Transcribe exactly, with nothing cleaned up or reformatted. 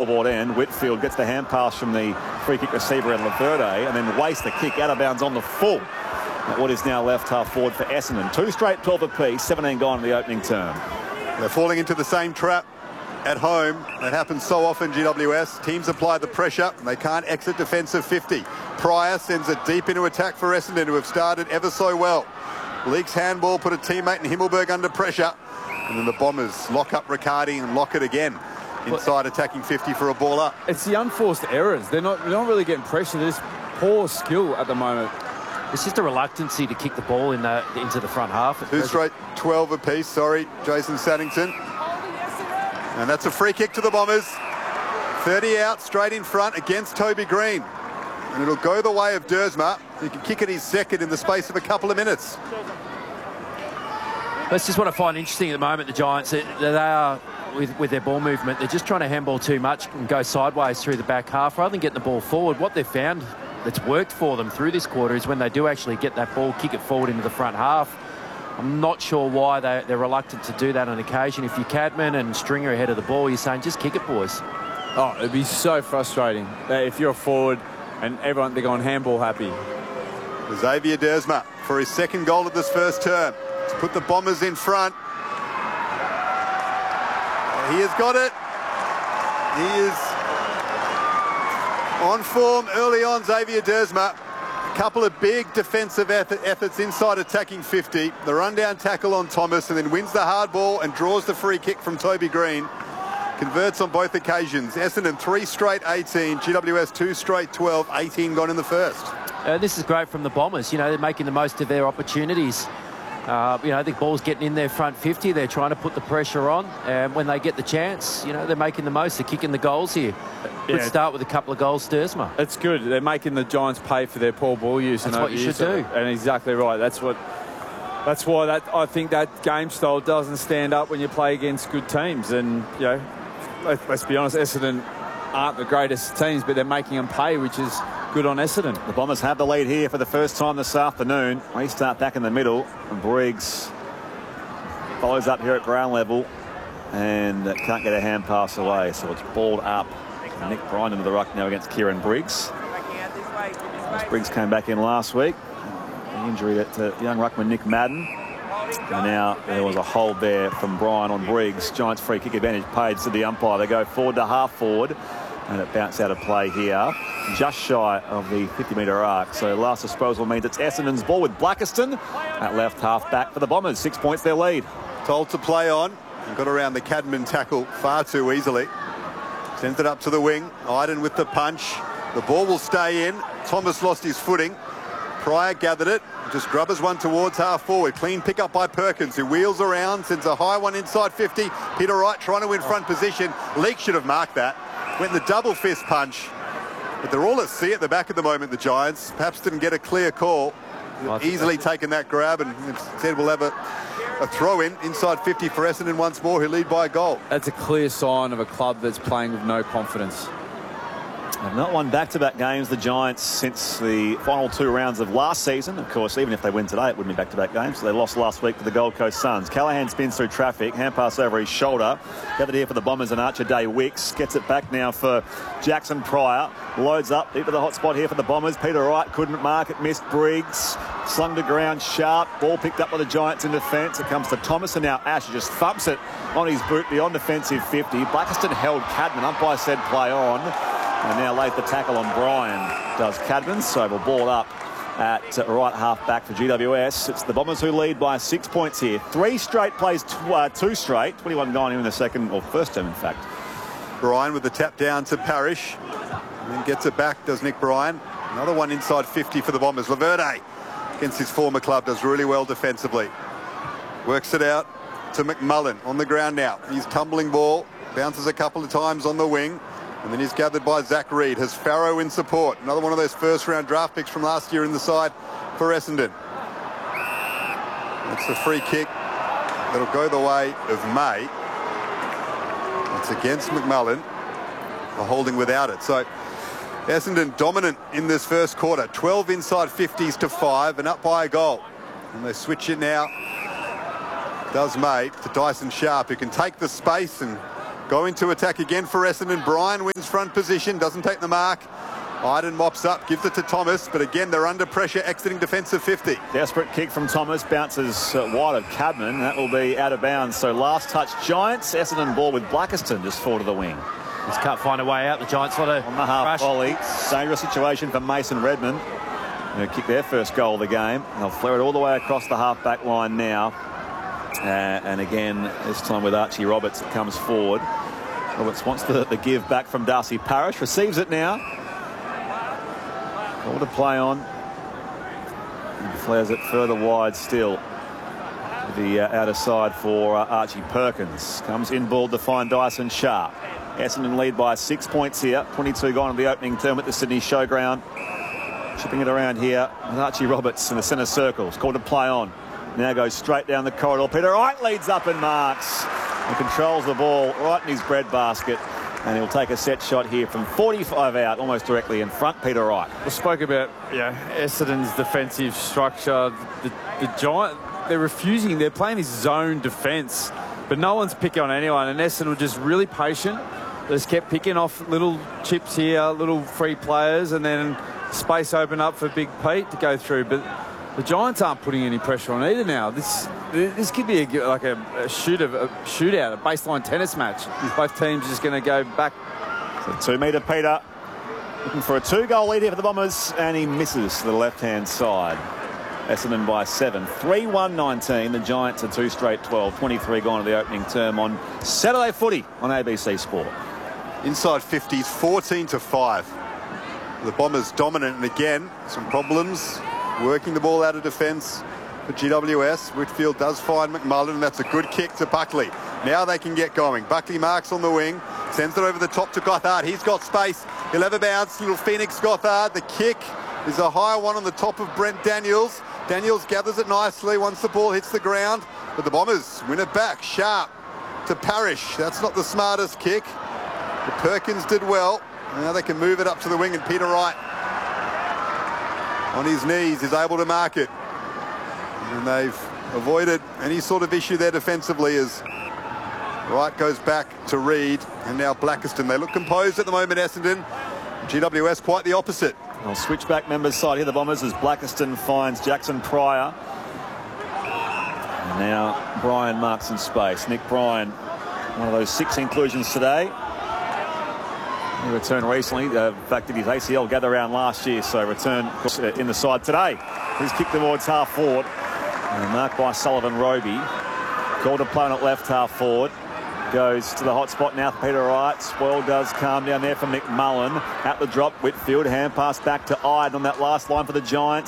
scoreboard end. Whitfield gets the hand pass from the free kick receiver in Laverde and then wastes the kick out of bounds on the full. At what is now left half forward for Essendon. Two straight twelve apiece, seventeen gone in the opening term. They're falling into the same trap at home. That happens so often, G W S. Teams apply the pressure and they can't exit defensive fifty. Pryor sends it deep into attack for Essendon, who have started ever so well. Leaks handball, put a teammate in Himmelberg under pressure. And then the Bombers lock up Riccardi and lock it again. Inside attacking fifty for a ball up. It's the unforced errors. They're not, they're not really getting pressure. There's poor skill at the moment. It's just a reluctancy to kick the ball in the, into the front half. Two straight twelve apiece. Sorry, Jason Saddington. And that's a free kick to the Bombers. thirty out, straight in front against Toby Green. And it'll go the way of Dersma. He can kick it his second in the space of a couple of minutes. That's just what I find interesting at the moment, the Giants. They, they are, with, with their ball movement, they're just trying to handball too much and go sideways through the back half rather than getting the ball forward. What they've found that's worked for them through this quarter is when they do actually get that ball, kick it forward into the front half. I'm not sure why they, they're reluctant to do that on occasion. If you're Cadman and Stringer ahead of the ball, you're saying, just kick it, boys. Oh, it'd be so frustrating if you're a forward and everyone, they're going handball happy. Xavier Dersma for his second goal of this first term to put the Bombers in front. He has got it. He is on form early on, Xavier Dersma. A couple of big defensive effort, efforts inside attacking fifty. The rundown tackle on Thomas and then wins the hard ball and draws the free kick from Toby Green. Converts on both occasions. Essendon three straight eighteen, G W S two straight twelve, eighteen gone in the first. Uh, this is great from the Bombers. You know, they're making the most of their opportunities. Uh, you know, the ball's getting in their front fifty. They're trying to put the pressure on. And when they get the chance, you know, they're making the most. They're kicking the goals here. Good yeah. start with a couple of goals, Dersma. It's good. They're making the Giants pay for their poor ball use. That's what you should do. And exactly right. That's what. That's why that I think that game style doesn't stand up when you play against good teams. And, you know, let, let's be honest, Essendon aren't the greatest teams, but they're making them pay, which is good on Essendon. The Bombers have the lead here for the first time this afternoon. We start back in the middle. And Briggs follows up here at ground level and can't get a hand pass away. So it's balled up. Nick Bryan into the ruck now against Kieran Briggs. Briggs came back in last week. The injury to young ruckman Nick Madden. And now there was a hold there from Bryan on Briggs. Giants free kick advantage paid to the umpire. They go forward to half forward. And it bounced out of play here, just shy of the fifty metre arc. So last disposal means it's Essendon's ball with Blackiston at left half back for the Bombers. Six points their lead. Told to play on. And got around the Cadman tackle far too easily. Sends it up to the wing. Iden with the punch. The ball will stay in. Thomas lost his footing. Pryor gathered it. Just grubbers one towards half forward. Clean pick up by Perkins, who wheels around, sends a high one inside fifty. Peter Wright trying to win front position. Leake should have marked that. Went in the double fist punch. But they're all at sea at the back at the moment, the Giants. Perhaps didn't get a clear call. Well, easily taken that grab and instead we'll have a, a throw in inside fifty for Essendon once more, who lead by a goal. That's a clear sign of a club that's playing with no confidence. They've not won back-to-back games, the Giants, since the final two rounds of last season. Of course, even if they win today, it wouldn't be back-to-back games. So they lost last week to the Gold Coast Suns. Callaghan spins through traffic, hand pass over his shoulder. Gathered here for the Bombers and Archer Day Wicks. Gets it back now for Jackson Pryor. Loads up deep to the hot spot here for the Bombers. Peter Wright couldn't mark it, missed Briggs. Slung to ground sharp. Ball picked up by the Giants in defence. It comes to Thomas and now Ash just thumps it on his boot beyond defensive fifty. Blackiston held Cadman. Umpire said play on. And now laid the tackle on Bryan. Does Cadman. So we'll ball up at right half back for G W S. It's the Bombers who lead by six points here. Three straight plays, tw uh, two straight. twenty-one gone in the second, or first term, in fact. Bryan with the tap down to Parrish. And then gets it back, does Nick Bryan. Another one inside fifty for the Bombers. Laverde against his former club does really well defensively. Works it out to McMullen on the ground now. He's tumbling ball. Bounces a couple of times on the wing. And then he's gathered by Zach Reed. Has Farrow in support. Another one of those first-round draft picks from last year in the side for Essendon. That's the free kick that'll go the way of May. It's against McMullen. A holding without it. So Essendon dominant in this first quarter. twelve inside fifties to five and up by a goal. And they switch it now. Does May to Dyson Sharp, who can take the space and Going to attack again for Essendon. Bryan wins front position, doesn't take the mark. Iden mops up, gives it to Thomas, but again they're under pressure, exiting defensive fifty. Desperate kick from Thomas, bounces uh, wide of Cadman. That will be out of bounds. So last touch Giants. Essendon ball with Blackiston just forward of the wing. Just can't find a way out. The Giants want to on the half volley. Dangerous situation for Mason Redmond. They'll kick their first goal of the game. They'll flare it all the way across the half back line now. Uh, and again, this time with Archie Roberts, it comes forward. Roberts wants the, the give back from Darcy Parish. Receives it now. Ball to play on. And flares it further wide still. The uh, outer side for uh, Archie Perkins. Comes in ball to find Dyson Sharp. Essendon lead by six points here. twenty-two gone in the opening term at the Sydney Showground. Chipping it around here with Archie Roberts in the centre circle. It's called to play on. Now goes straight down the corridor. Peter Wright leads up and marks. And controls the ball right in his breadbasket. And he'll take a set shot here from forty-five out, almost directly in front. Peter Wright. We spoke about yeah, Essendon's defensive structure. The, the Giant, they're refusing. They're playing this zone defence, but no one's picking on anyone. And Essendon were just really patient. They just kept picking off little chips here, little free players, and then space opened up for Big Pete to go through. But the Giants aren't putting any pressure on either now. This this could be a, like a, a, shoot of, a shootout, a baseline tennis match. Both teams are just going to go back. So two metre Peter looking for a two-goal lead here for the Bombers, and he misses to the left-hand side. Essendon by seven. three one nineteen. The Giants are two straight twelve. twenty-three gone to the opening term on Saturday footy on A B C Sport. Inside fifties, fourteen to five. The Bombers dominant, and again, some problems. Working the ball out of defence for G W S. Whitfield does find McMullen, and that's a good kick to Buckley. Now they can get going. Buckley marks on the wing, sends it over the top to Gothard. He's got space. He'll have a bounce. Little Phoenix Gothard. The kick is a high one on the top of Brent Daniels. Daniels gathers it nicely once the ball hits the ground, but the Bombers win it back. Sharp to Parish. That's not the smartest kick. The Perkins did well. Now they can move it up to the wing, and Peter Wright on his knees is able to mark it. And they've avoided any sort of issue there defensively as Wright goes back to Reid, and now Blackiston. They look composed at the moment, Essendon. G W S quite the opposite. I'll switch back members side here, the Bombers, as Blackiston finds Jackson Pryor. And now Bryan marks in space. Nick Bryan, one of those six inclusions today. He returned recently. The fact that his A C L gathered around last year, so return in the side today. He's kicked towards half forward. And marked by Sullivan Roby. Called to play on at left half forward. Goes to the hot spot now for Peter Wright. Spoil does calm down there for McMullen. At the drop, Whitfield. Hand pass back to Ide on that last line for the Giants.